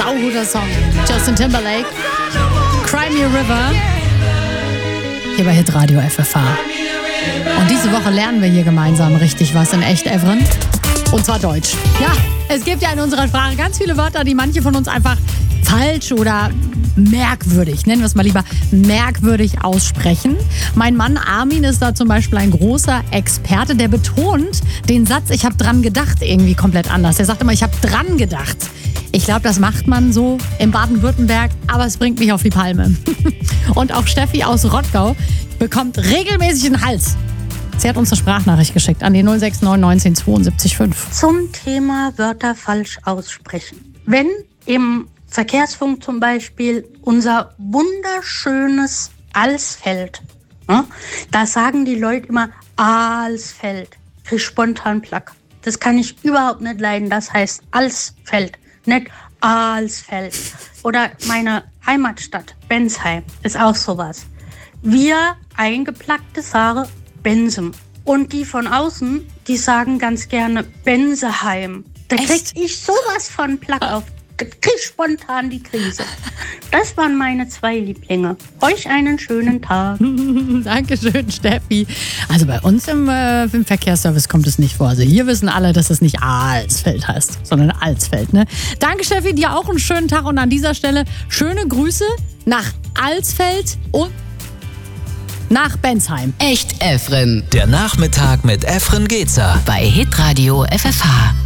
Sauguter Song. Justin Timberlake. Cry Me a River. Hier bei Hitradio FFH. Und diese Woche lernen wir hier gemeinsam richtig was in echt, Evren. Und zwar Deutsch. Ja, es gibt ja in unserer Sprache ganz viele Wörter, die manche von uns einfach falsch oder merkwürdig, nennen wir es mal lieber, merkwürdig aussprechen. Mein Mann Armin ist da zum Beispiel ein großer Experte, der betont den Satz, ich habe dran gedacht, irgendwie komplett anders. Der sagt immer, ich habe dran gedacht. Ich glaube, das macht man so in Baden-Württemberg, aber es bringt mich auf die Palme. Und auch Steffi aus Rottgau bekommt regelmäßig einen Hals. Sie hat uns eine Sprachnachricht geschickt an die 069 19 72 5. Zum Thema Wörter falsch aussprechen. Wenn im Verkehrsfunk zum Beispiel unser wunderschönes Alsfeld, ne, da sagen die Leute immer Alsfeld. Krieg spontan Plack. Das kann ich überhaupt nicht leiden. Das heißt Alsfeld, nicht Alsfeld. Oder meine Heimatstadt Bensheim ist auch sowas. Wir eingeplackte sagen Bensum. Und die von außen, die sagen ganz gerne Benseheim. Da krieg ich sowas von Plack auf. Da krieg ich spontan die Krise. Das waren meine 2 Lieblinge. Euch einen schönen Tag. Dankeschön, Steffi. Also bei uns im Verkehrsservice kommt es nicht vor. Also hier wissen alle, dass es nicht Alsfeld heißt, sondern Alsfeld. Ne? Danke, Steffi. Dir auch einen schönen Tag. Und an dieser Stelle schöne Grüße nach Alsfeld und nach Bensheim. Echt Efren. Der Nachmittag mit Efren Gezer Bei Hitradio FFH.